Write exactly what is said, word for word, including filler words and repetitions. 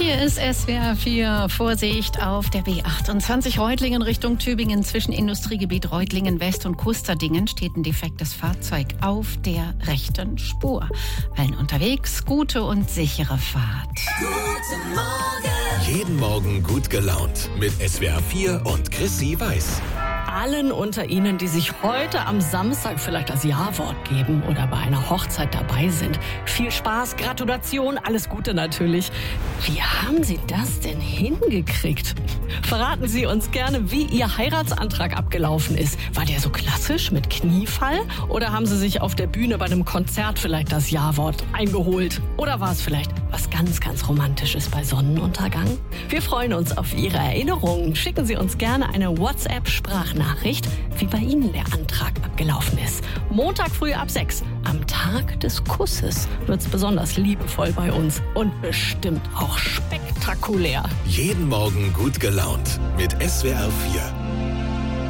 Hier ist S W R vier. Vorsicht auf der B achtundzwanzig Reutlingen Richtung Tübingen. Zwischen Industriegebiet Reutlingen West und Kusterdingen steht ein defektes Fahrzeug auf der rechten Spur. Allen unterwegs gute und sichere Fahrt. Guten Morgen. Jeden Morgen gut gelaunt mit S W R vier und Chrissy Weiß. Allen unter Ihnen, die sich heute am Samstag vielleicht das Ja-Wort geben oder bei einer Hochzeit dabei sind. Viel Spaß, Gratulation, alles Gute natürlich. Wie haben Sie das denn hingekriegt? Verraten Sie uns gerne, wie Ihr Heiratsantrag abgelaufen ist. War der so klassisch mit Kniefall? Oder haben Sie sich auf der Bühne bei einem Konzert vielleicht das Ja-Wort eingeholt? Oder war es vielleicht was ganz, ganz Romantisches bei Sonnenuntergang? Wir freuen uns auf Ihre Erinnerungen. Schicken Sie uns gerne eine WhatsApp-Sprachnachricht, wie bei Ihnen der Antrag abgelaufen ist. Montag früh ab sechs, am Tag des Kusses, wird es besonders liebevoll bei uns und bestimmt auch spektakulär. Jeden Morgen gut gelaunt mit S W R vier.